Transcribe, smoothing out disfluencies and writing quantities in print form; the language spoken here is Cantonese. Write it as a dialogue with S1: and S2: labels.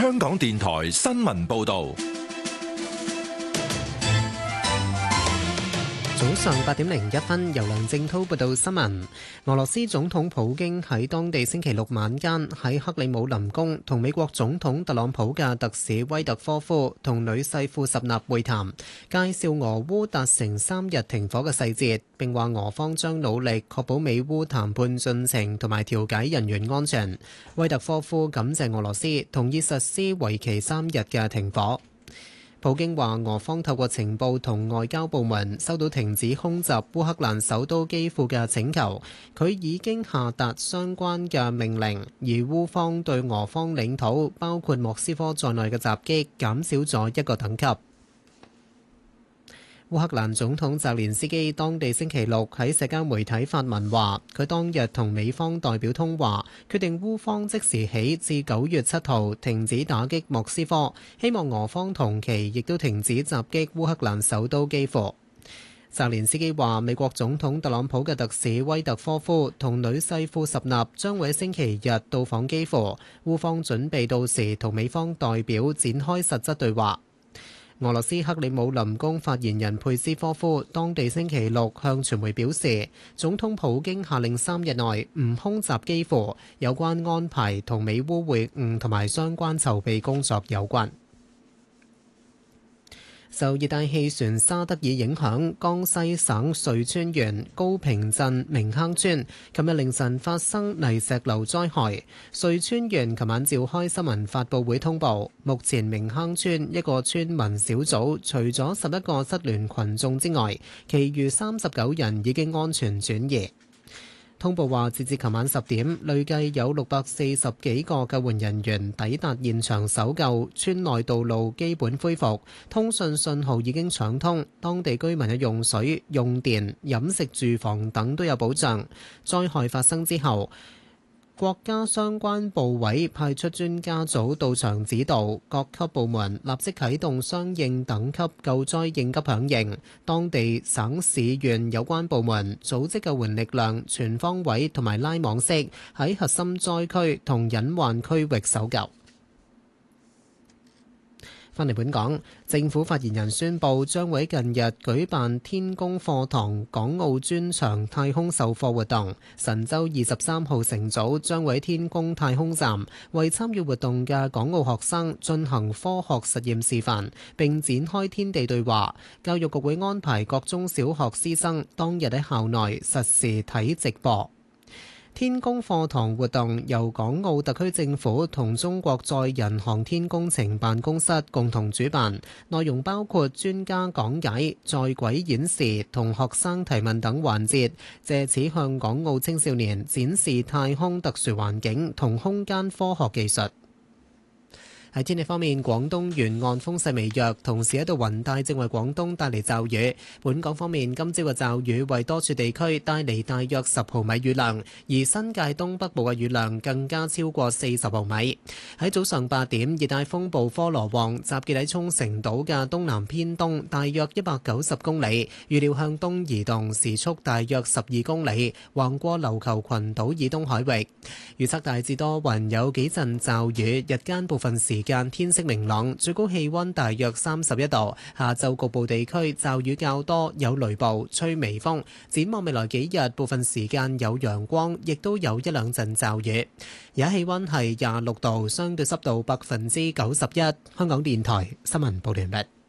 S1: 香港電台新聞報道。
S2: 早上8:01，由梁正滔報道新聞。俄羅斯總統普京喺當地星期六晚間喺克里姆林宮同美國總統特朗普嘅特使威特科夫同女婿庫什納會談，介紹俄烏達成3日停火嘅細節，並話俄方將努力確保美烏談判進程同埋調解人員安全。威特科夫感謝俄羅斯同意實施為期3日嘅停火。普京話俄方透過情報同外交部門收到停止空襲烏克蘭首都基輔嘅請求，佢已經下達相關嘅命令，而烏方對俄方領土包括莫斯科在內嘅襲擊減少咗一個等級。烏克蘭總統澤連斯基當地星期六喺社交媒體發文話，佢當日同美方代表通話，決定烏方即時起至9月7號停止打擊莫斯科，希望俄方同期亦都停止襲擊烏克蘭首都基輔。澤連斯基話，美國總統特朗普嘅特使威特科夫同女婿庫什納將會喺星期日到訪基輔，烏方準備到時同美方代表展開實質對話。俄羅斯克里姆林宮發言人佩斯科夫當地星期六向傳媒表示，總統普京下令3日內唔空襲基輔，有關安排同美烏會晤同埋相關籌備工作有關。受熱帶氣旋沙德爾影響，江西省瑞川縣高平鎮明坑村琴日凌晨發生泥石流災害。瑞川縣琴晚召開新聞發佈會通報，目前明坑村一個村民小組除咗11個失聯群眾之外，其餘39人已經安全轉移。通報話，截至琴晚10點，累計有640幾個救援人員抵達現場搜救，村內道路基本恢復，通訊信號已經暢通，當地居民嘅用水、用電、飲食、住房等都有保障。災害發生之後，國家相關部委派出專家組到場指導，各級部門立即啟動相應等級救災應急響應。當地省市縣有關部門組織救援力量全方位同埋拉網式喺核心災區同隱患區域搜救。返嚟本港，政府發言人宣布將會近日舉辦天宮課堂港澳專場太空授課活動。神舟23號乘組將會喺天宮太空站為參與活動嘅港澳學生進行科學實驗示範，並展開天地對話。教育局會安排各中小學師生當日喺校內實時睇直播。天宮課堂活動由港澳特區政府同中國載人航天工程辦公室共同主辦，內容包括專家講解、在軌演示同學生提問等環節，藉此向港澳青少年展示太空特殊環境同空間科學技術。喺天氣方面，廣東沿岸風勢微弱，同時一道雲帶正為廣東帶嚟驟雨。本港方面，今朝嘅驟雨為多處地區帶嚟大約10毫米雨量，而新界東北部嘅雨量更加超過40毫米。喺早上8點，熱帶風暴科羅旺集結喺沖繩島嘅東南偏東，大約190公里，預料向東移動，時速大約12公里，橫過琉球群島以東海域。預測大致多雲，有幾陣驟雨，日間部分時間天色明朗，最高氣溫大約31度。下晝局部地區驟雨較多，有雷暴，吹微風。展望未來幾日，部分時間有陽光，亦都有一兩陣驟雨。而家氣溫係26度，相對濕度91%。香港電台新聞報道完畢。